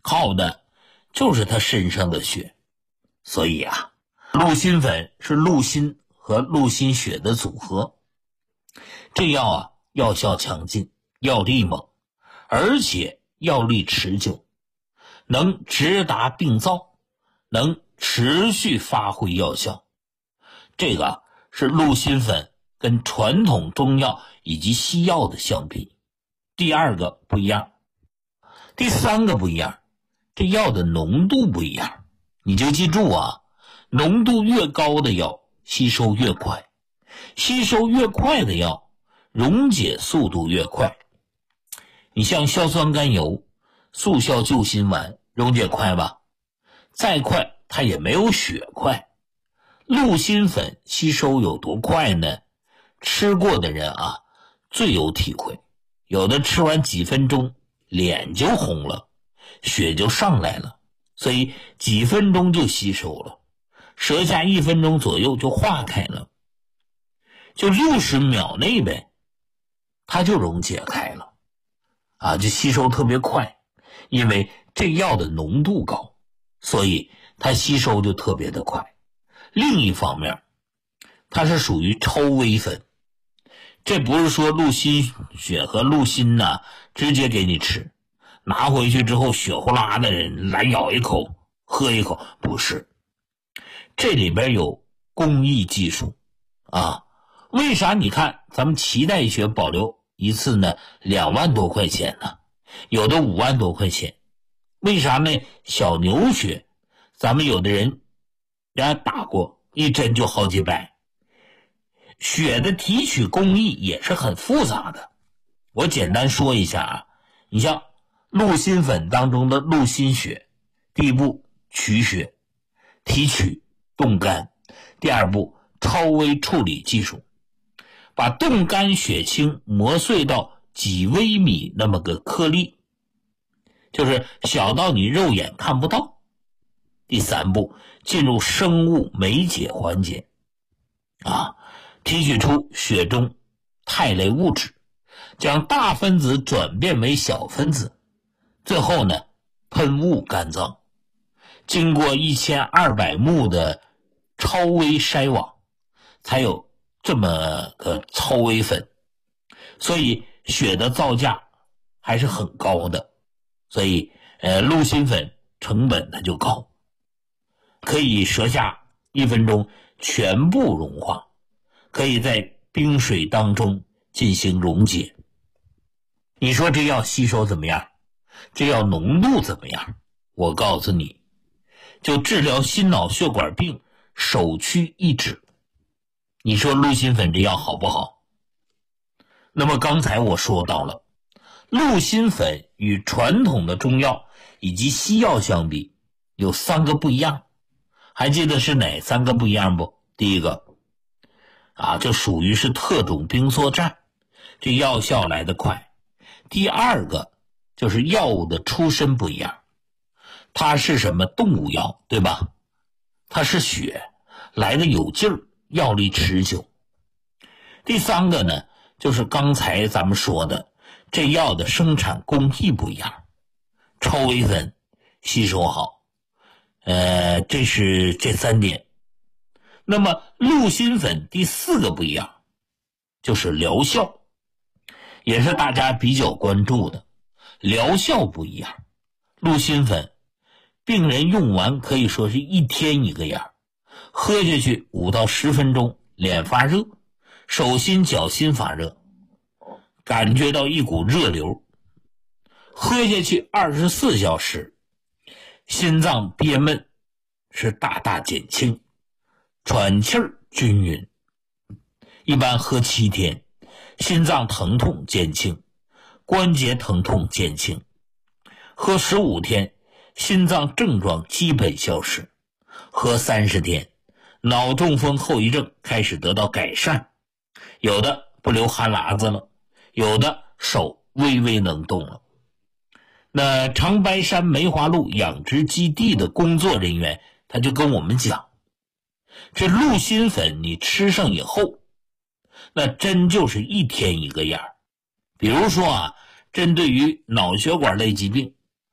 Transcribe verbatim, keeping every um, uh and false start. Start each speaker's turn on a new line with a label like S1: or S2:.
S1: 靠的就是他身上的血。所以啊，鹿心粉是鹿心和鹿心血的组合。这药啊，药效强劲，药力猛，而且药力持久，能直达病灶，能持续发挥药效。这个是鹿心粉跟传统中药以及西药的相比。第二个不一样。第三个不一样，这药的浓度不一样。你就记住啊，浓度越高的药吸收越快，吸收越快的药溶解速度越快。你像硝酸甘油、速效救心丸溶解快吧？再快它也没有血快。鹿心粉吸收有多快呢？吃过的人啊最有体会，有的吃完几分钟脸就红了，血就上来了，所以几分钟就吸收了，舌下一分钟左右就化开了，就六十秒内呗，它就溶解开了啊，就吸收特别快。因为这药的浓度高，所以它吸收就特别的快。另一方面，它是属于超微粉，这不是说鹿心血和鹿心呢直接给你吃，拿回去之后血呼啦的人来咬一口喝一口，不是。这里边有工艺技术啊。为啥你看咱们脐带血保留一次呢两万多块钱呢，有的五万多块钱？为啥呢？小牛血咱们有的人人家打过一针就好几百。血的提取工艺也是很复杂的，我简单说一下啊。你像鹿心粉当中的鹿心血，第一步取血、提取、冻干，第二步超微处理技术，把冻干血清磨碎到几微米那么个颗粒，就是小到你肉眼看不到。第三步进入生物酶解环节啊，提取出血中肽类物质，将大分子转变为小分子，最后呢喷雾干燥，经过一千二百目的超微筛网，才有这么个超微粉。所以血的造价还是很高的，所以呃，鹿心粉成本它就高，可以舌下一分钟全部融化，可以在冰水当中进行溶解。你说这药吸收怎么样？这药浓度怎么样？我告诉你，就治疗心脑血管病首屈一指。你说鹿心粉这药好不好？那么刚才我说到了，鹿心粉与传统的中药以及西药相比有三个不一样，还记得是哪三个不一样不？第一个啊，这属于是特种兵作战，这药效来得快。第二个就是药物的出身不一样，它是什么动物药，对吧？它是血，来得有劲儿，药力持久。第三个呢，就是刚才咱们说的，这药的生产工艺不一样，超微粉吸收好，呃，这是这三点。那么鹿心粉第四个不一样，就是疗效，也是大家比较关注的。疗效不一样，鹿心粉病人用完可以说是一天一个样，喝下去五到十分钟，脸发热，手心脚心发热，感觉到一股热流，喝下去二十四小时，心脏憋闷是大大减轻，喘气儿均匀，一般喝七天，心脏疼痛减轻，关节疼痛减轻，喝十五天，心脏症状基本消失，喝三十天，脑中风后遗症开始得到改善，有的不流汗喇子了，有的手微微能动了。那长白山梅花鹿养殖基地的工作人员他就跟我们讲，这鹿心粉你吃上以后，那真就是一天一个样。比如说啊，针对于脑血管类疾病，